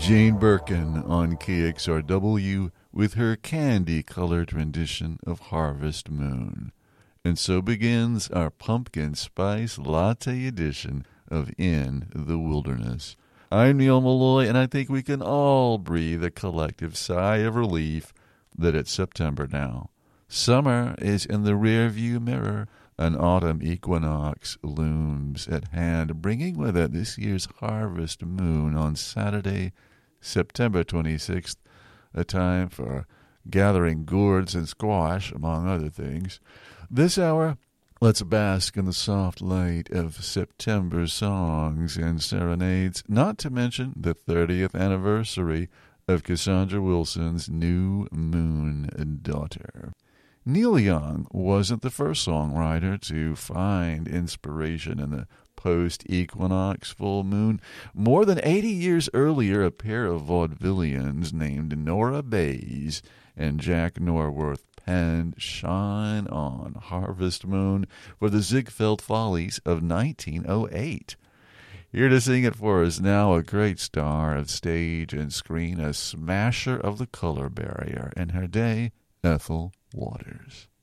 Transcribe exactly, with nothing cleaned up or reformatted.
Jane Birkin on K X R W with her candy-colored rendition of Harvest Moon. And so begins our pumpkin spice latte edition of In the Wilderness. I'm Neil Malloy, and I think we can all breathe a collective sigh of relief that it's September now. Summer is in the rearview mirror. An autumn equinox looms at hand, bringing with it this year's harvest moon on Saturday, September twenty-sixth, a time for gathering gourds and squash, among other things. This hour, let's bask in the soft light of September songs and serenades, not to mention the thirtieth anniversary of Cassandra Wilson's New Moon Daughter. Neil Young wasn't the first songwriter to find inspiration in the post-equinox full moon. More than eighty years earlier, a pair of vaudevillians named Nora Bayes and Jack Norworth penned Shine On Harvest Moon for the Ziegfeld Follies of nineteen oh eight. Here to sing it for us now, a great star of stage and screen, a smasher of the color barrier in her day, Ethel Waters.